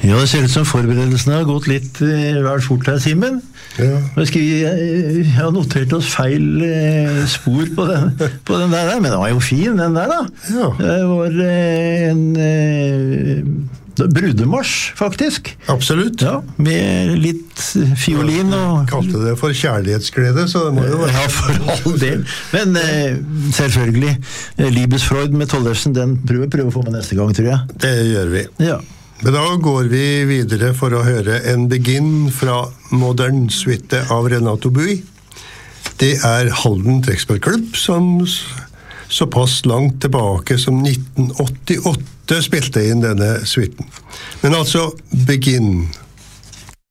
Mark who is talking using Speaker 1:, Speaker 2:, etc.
Speaker 1: Ja, det ser ut som forberedelsene har gått litt vel fort her, Simen.
Speaker 2: Ja.
Speaker 1: Jeg har notert oss feil spor på den der, men den var jo fin, den der da.
Speaker 2: Ja.
Speaker 1: Det var en brudemarsj, faktisk.
Speaker 2: Absolutt.
Speaker 1: Ja, med litt fiolin og...
Speaker 2: Kalte det for kjærlighetsglede, så det må jo være...
Speaker 1: Ja, for all del. Men selvfølgelig, Liebesfreud med Tollefsen, den prøver å få med neste gang, tror jeg.
Speaker 2: Det gjør vi.
Speaker 1: Ja.
Speaker 2: Men da går vi videre for å høre en beginn fra Modern Suite av Renato Bui. Det Halden Trekkspillklubb som såpass langt tilbake som 1988 spilte inn denne suiten. Men altså, beginn.